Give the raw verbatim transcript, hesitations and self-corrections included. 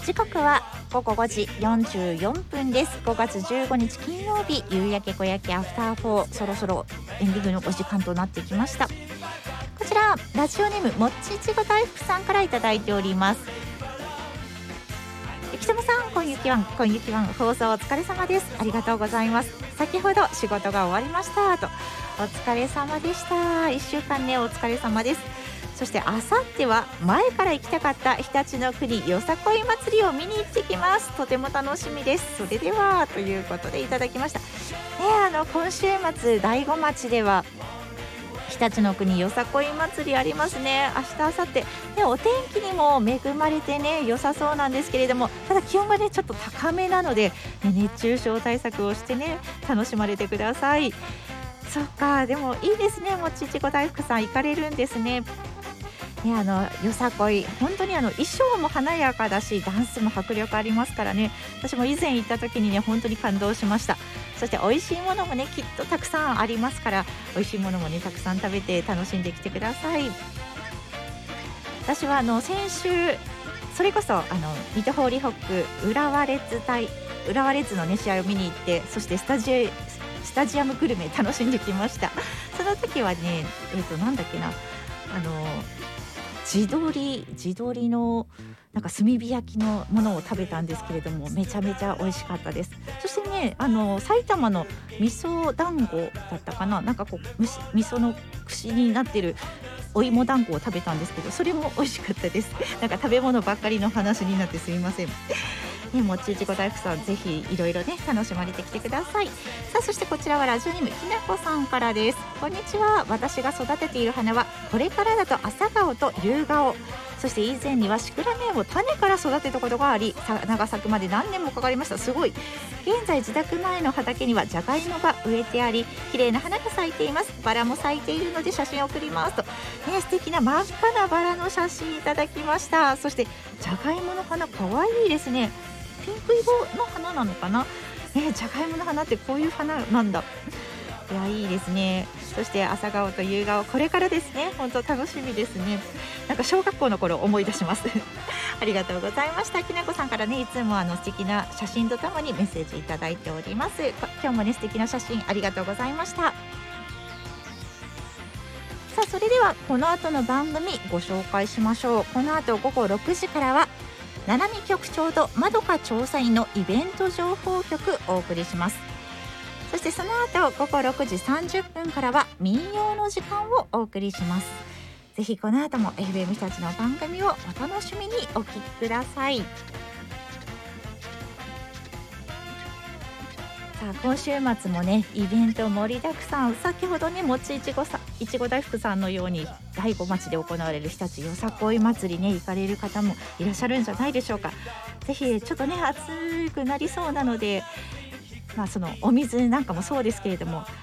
時刻はごごごじよんじゅうよんぷんです。ごがつじゅうごにち金曜日、夕焼け小焼けアフターフォー、そろそろエンディングのお時間となってきました。こちらラジオネームもっちいちご大福さんからいただいております。北野さん、こんゆきわんこんゆきわん放送お疲れ様です。ありがとうございます。先ほど仕事が終わりましたと。お疲れ様でした。いっしゅうかんね、お疲れ様です。そしてあさっては前から行きたかった日立の国よさこい祭りを見に行ってきます。とても楽しみです。それではということでいただきました、ね、あの今週末大子町では日立の国よさこい祭りありますね。明日明後日ね、お天気にも恵まれてね良さそうなんですけれども、ただ気温がねちょっと高めなので、ね、熱中症対策をしてね楽しまれてください。そっか、でもいいですね。もちいちご大福さん行かれるんですね。ね、あのよさこい本当にあの衣装も華やかだし、ダンスも迫力ありますからね。私も以前行った時にね本当に感動しました。そして美味しいものもねきっとたくさんありますから、美味しいものもねたくさん食べて楽しんできてください。私はあの先週それこそあの水戸ホーリーホック浦和レッズ対浦和レッズの、ね、試合を見に行って、そしてスタジスタジアムグルメ楽しんできました。その時はね、えーとなんだっけな、あの地鶏地鶏のなんか炭火焼きのものを食べたんですけれども、めちゃめちゃ美味しかったです。そしてね、あの埼玉の味噌団子だったかな、なんかこう味噌の串になってるお芋団子を食べたんですけど、それも美味しかったです。なんか食べ物ばっかりの話になってすいません。ね、もちいちご大福さん、ぜひいろいろね楽しまれてきてください。さあ、そしてこちらはラジオネームひなこさんからです。こんにちは。私が育てている花はこれからだと朝顔と夕顔、そして以前にはシクラメンを種から育てたことがあり、花が咲くまで何年もかかりました。すごい。現在自宅前の畑にはじゃがいもが植えてあり、綺麗な花が咲いています。バラも咲いているので写真を送りますと、ね、素敵な真っ赤なバラの写真いただきました。そしてじゃがいもの花かわいいですね。ピンク色の花なのかな、ね、じゃがいもの花ってこういう花なんだ。いや、いいですね。そして朝顔と夕顔、これからですね。本当楽しみですね。なんか小学校の頃思い出しますありがとうございました。きなこさんからね、いつもあの素敵な写真とともにメッセージいただいております。今日もね素敵な写真ありがとうございました。さあ、それではこの後の番組ご紹介しましょう。この後ごごろくじからは七海局長とまどか調査員のイベント情報局お送りします。そしてその後ごごろくじさんじゅっぷんからは民謡の時間をお送りします。ぜひこの後も エフエム 日立の番組をお楽しみにお聞きください。さあ、今週末もねイベント盛りだくさん。先ほどねもちいちごさいちご大福さんのように大子町で行われる日立よさこい祭りね行かれる方もいらっしゃるんじゃないでしょうか。ぜひちょっとね暑くなりそうなので、まあ、そのお水なんかもそうですけれども、